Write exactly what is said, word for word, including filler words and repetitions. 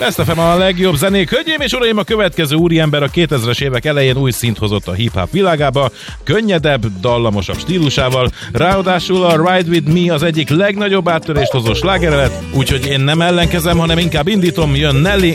Ezt a a legjobb zenék. Hölgyeim és uraim, a következő úriember a kétezres évek elején új szint hozott a hip-hop világába, könnyedebb, dallamosabb stílusával, ráadásul a Ride With Me az egyik legnagyobb áttörést hozó slágerlet, úgyhogy én nem ellenkezem, hanem inkább indítom, jön Nelly